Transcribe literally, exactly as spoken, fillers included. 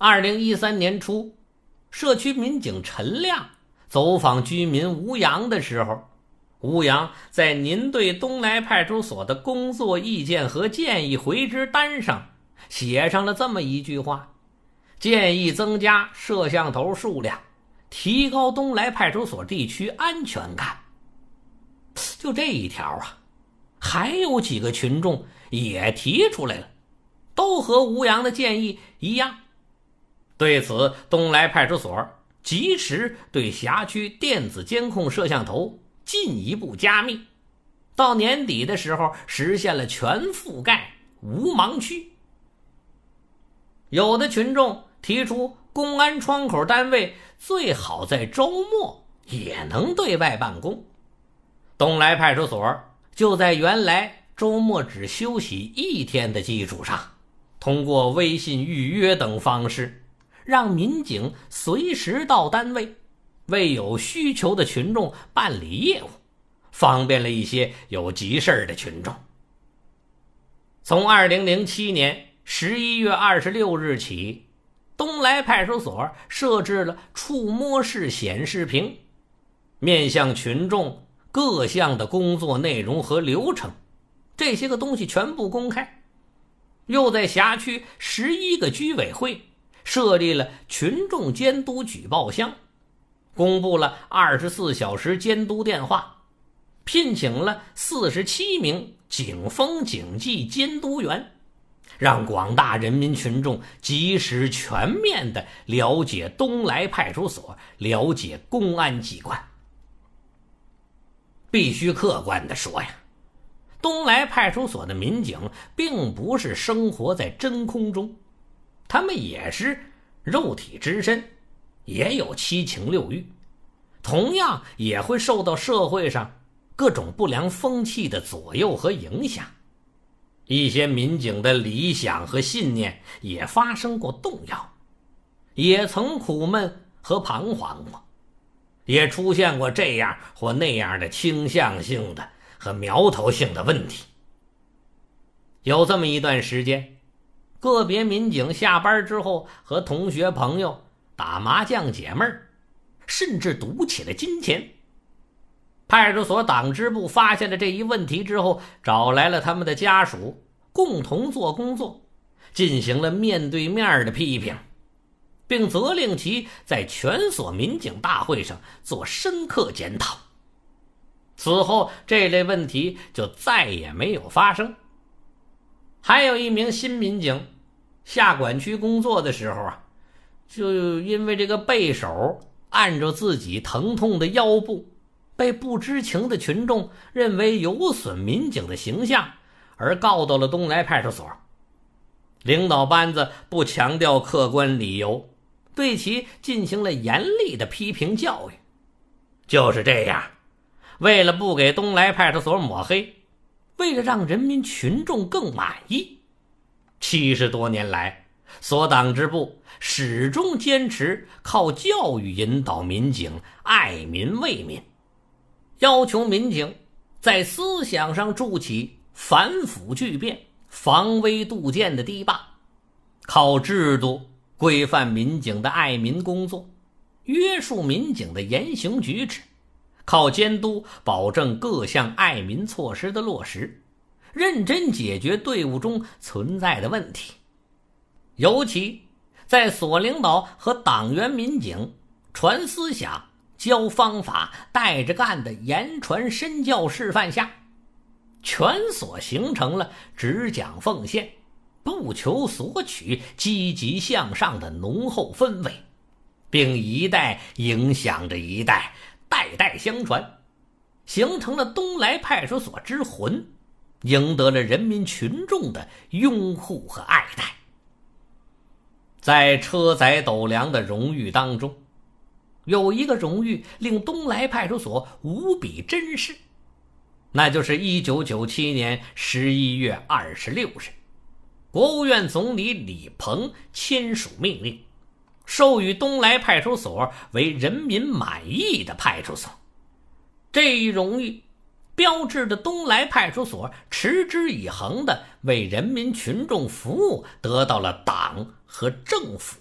二零一三年初，社区民警陈亮走访居民吴阳的时候，吴阳在您对东来派出所的工作意见和建议回执单上写上了这么一句话：建议增加摄像头数量，提高东来派出所地区安全感。就这一条啊，还有几个群众也提出来了，都和吴阳的建议一样。对此，东来派出所及时对辖区电子监控摄像头进一步加密，到年底的时候实现了全覆盖无盲区。有的群众提出，公安窗口单位最好在周末也能对外办公。东来派出所就在原来周末只休息一天的基础上，通过微信预约等方式，让民警随时到单位，为有需求的群众办理业务，方便了一些有急事的群众。从二零零七年十一月二十六日起，东来派出所设置了触摸式显示屏，面向群众各项的工作内容和流程，这些个东西全部公开。又在辖区十一个居委会设立了群众监督举报箱，公布了二十四小时监督电话，聘请了四十七名警风警纪监督员，让广大人民群众及时全面地了解东来派出所，了解公安机关。必须客观地说呀，东来派出所的民警并不是生活在真空中，他们也是肉体之身，也有七情六欲，同样也会受到社会上各种不良风气的左右和影响。一些民警的理想和信念也发生过动摇，也曾苦闷和彷徨过，也出现过这样或那样的倾向性的和苗头性的问题。有这么一段时间，个别民警下班之后和同学朋友打麻将解闷，甚至赌起了金钱。派出所党支部发现了这一问题之后，找来了他们的家属，共同做工作，进行了面对面的批评，并责令其在全所民警大会上做深刻检讨。此后这类问题就再也没有发生。还有一名新民警下管区工作的时候啊，就因为这个背手按着自己疼痛的腰部，被不知情的群众认为有损民警的形象，而告到了东来派出所。领导班子不强调客观理由，对其进行了严厉的批评教育。就是这样，为了不给东来派出所抹黑，为了让人民群众更满意，七十多年来，所党支部始终坚持靠教育引导民警爱民为民，要求民警在思想上筑起反腐巨变、防微杜渐的堤坝，靠制度规范民警的爱民工作，约束民警的言行举止，靠监督保证各项爱民措施的落实，认真解决队伍中存在的问题。尤其在所领导和党员民警传思想、教方法、带着干的言传身教示范下，全所形成了只讲奉献、不求索取、积极向上的浓厚氛围，并一代影响着一代，代代相传，形成了东来派出所之魂，赢得了人民群众的拥护和爱戴。在车载斗量的荣誉当中，有一个荣誉令东来派出所无比珍视，那就是一九九七年十一月二十六日，国务院总理李鹏签署命令，授予东来派出所为人民满意的派出所。这一荣誉标志着东来派出所持之以恒地为人民群众服务得到了党和政府